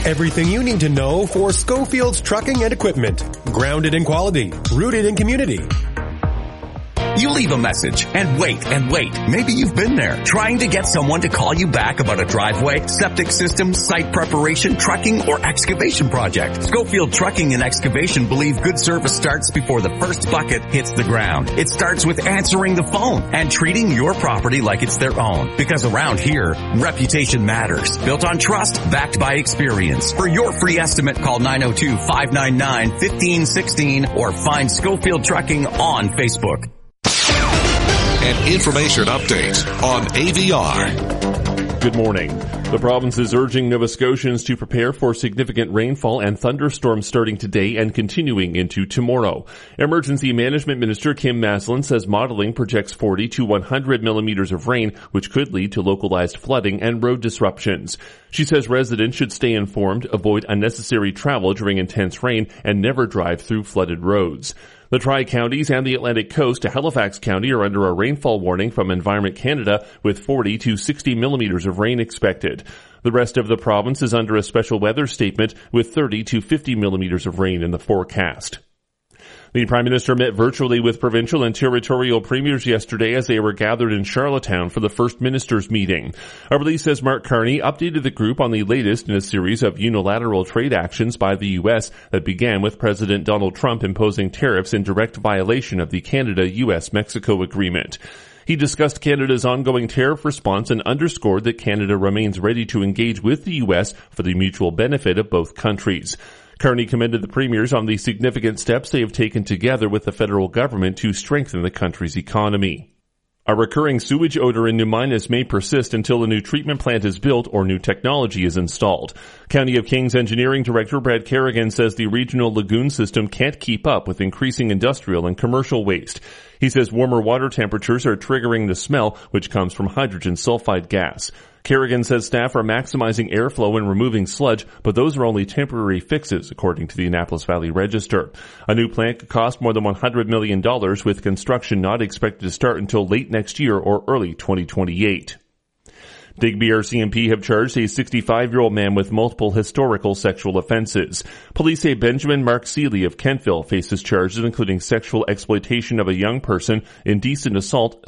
Everything you need to know for Schofield's Trucking and Equipment. Grounded in quality, rooted in community. You leave a message and wait and wait. Maybe you've been there trying to get someone to call you back about a driveway, septic system, site preparation, trucking, or excavation project. Schofield Trucking and Excavation believe good service starts before the first bucket hits the ground. It starts with answering the phone and treating your property like it's their own. Because around here, reputation matters. Built on trust, backed by experience. For your free estimate, call 902-599-1516 or find Schofield Trucking on Facebook. An information update on AVR. Good morning. The province is urging Nova Scotians to prepare for significant rainfall and thunderstorms starting today and continuing into tomorrow. Emergency Management Minister Kim Maslin says modeling projects 40 to 100 millimeters of rain, which could lead to localized flooding and road disruptions. She says residents should stay informed, avoid unnecessary travel during intense rain, and never drive through flooded roads. The Tri-Counties and the Atlantic Coast to Halifax County are under a rainfall warning from Environment Canada with 40 to 60 millimeters of rain expected. The rest of the province is under a special weather statement with 30 to 50 millimeters of rain in the forecast. The Prime Minister met virtually with provincial and territorial premiers yesterday as they were gathered in Charlottetown for the First Ministers' meeting. A release says Mark Carney updated the group on the latest in a series of unilateral trade actions by the U.S. that began with President Donald Trump imposing tariffs in direct violation of the Canada-U.S.-Mexico agreement. He discussed Canada's ongoing tariff response and underscored that Canada remains ready to engage with the U.S. for the mutual benefit of both countries. Carney commended the premiers on the significant steps they have taken together with the federal government to strengthen the country's economy. A recurring sewage odor in New Minas may persist until a new treatment plant is built or new technology is installed. County of Kings Engineering Director Brad Kerrigan says the regional lagoon system can't keep up with increasing industrial and commercial waste. He says warmer water temperatures are triggering the smell, which comes from hydrogen sulfide gas. Kerrigan says staff are maximizing airflow and removing sludge, but those are only temporary fixes, according to the Annapolis Valley Register. A new plant could cost more than $100 million, with construction not expected to start until late next year or early 2028. Digby RCMP have charged a 65-year-old man with multiple historical sexual offenses. Police say Benjamin Mark Seeley of Kentville faces charges including sexual exploitation of a young person, indecent assault,